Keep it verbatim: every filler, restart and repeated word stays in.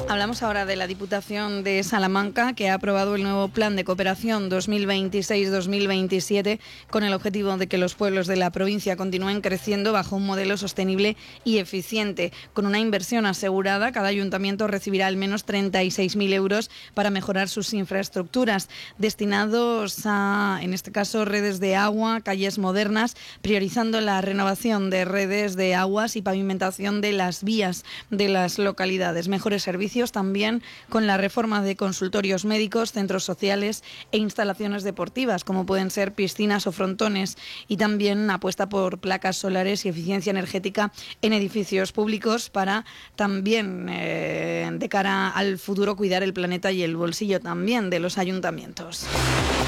Hablamos ahora de la Diputación de Salamanca, que ha aprobado el nuevo Plan de Cooperación dos mil veintiséis dos mil veintisiete con el objetivo de que los pueblos de la provincia continúen creciendo bajo un modelo sostenible y eficiente. Con una inversión asegurada, cada ayuntamiento recibirá al menos treinta y seis mil euros para mejorar sus infraestructuras, destinados a, en este caso, redes de agua, calles modernas, priorizando la renovación de redes de aguas y pavimentación de las vías de las localidades. Mejores servicios también con la reforma de consultorios médicos, centros sociales e instalaciones deportivas, como pueden ser piscinas o frontones, y también apuesta por placas solares y eficiencia energética en edificios públicos para también, eh, de cara al futuro, cuidar el planeta y el bolsillo también de los ayuntamientos.